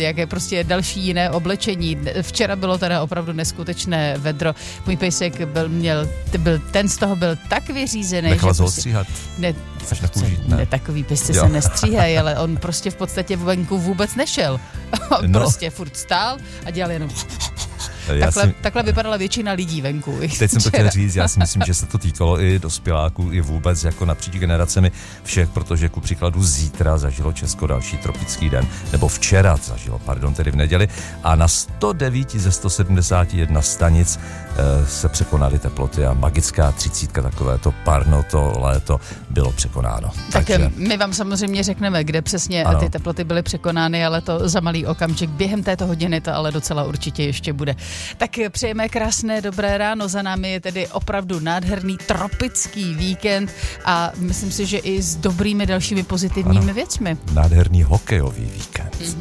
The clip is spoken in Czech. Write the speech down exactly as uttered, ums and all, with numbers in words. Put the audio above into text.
jaké prostě další jiné oblečení. Včera bylo teda opravdu neskutečné vedro. Můj pejsek byl, měl, byl, ten z toho byl tak vyřízený, Nechala že se prostě, ostříhat? Ne, na kůži, ne. ne, takový pejsci se nestříhají, ale on prostě v podstatě venku vůbec nešel. On no. prostě furt stál a dělal jenom... Takhle, si... takhle vypadala většina lidí venku. Teď jsem to chtěl říct, já si myslím, že se to týkalo i dospěláků, i vůbec jako napříč generacemi všech, protože ku příkladu zítra zažilo Česko další tropický den, nebo včera zažilo, pardon, tedy v neděli, a na sto devět ze sto sedmdesát jedna stanic e, se překonaly teploty a magická třicítka, takové to parno, to léto bylo překonáno. Tak Takže... my vám samozřejmě řekneme, kde přesně ano. ty teploty byly překonány, ale to za malý okamžik. Během této hodiny to ale docela určitě ještě bude. Tak přejeme krásné dobré ráno, za námi je tedy opravdu nádherný tropický víkend a myslím si, že i s dobrými dalšími pozitivními ano. věcmi. Nádherný hokejový víkend. Mm-hmm.